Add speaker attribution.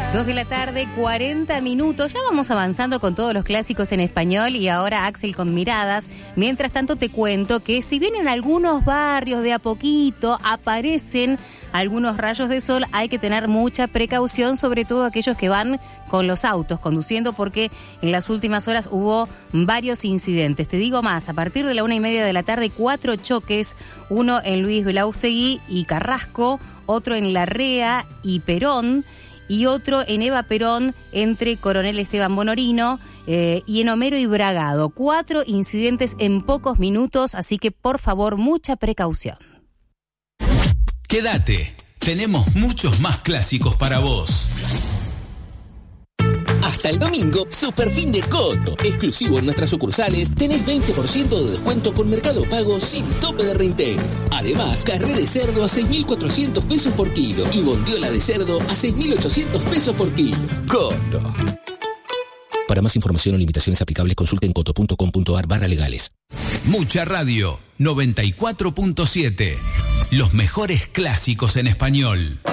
Speaker 1: 2 de la tarde, 40 minutos. Ya vamos avanzando con todos los clásicos en español y ahora Axel con miradas. Mientras tanto te cuento que si bien en algunos barrios de a poquito aparecen algunos rayos de sol, hay que tener mucha precaución, sobre todo aquellos que van con los autos conduciendo, porque en las últimas horas hubo varios incidentes. Te digo más, a partir de la 1:30 de la tarde, 4 choques, uno en Luis Belaústegui y Carrasco, otro en Larrea y Perón, y otro en Eva Perón entre Coronel Esteban Bonorino y en Homero y Bragado. 4 incidentes en pocos minutos, así que por favor, mucha precaución.
Speaker 2: Quédate, tenemos muchos más clásicos para vos.
Speaker 3: Hasta el domingo, super fin de Coto. Exclusivo en nuestras sucursales, tenés 20% de descuento con Mercado Pago sin tope de reintegro. Además, carré de cerdo a 6.400 pesos por kilo y bondiola de cerdo a 6.800 pesos por kilo. Coto. Para más información o limitaciones aplicables, consulten coto.com.ar/legales.
Speaker 2: Mucha Radio 94.7. Los mejores clásicos en español.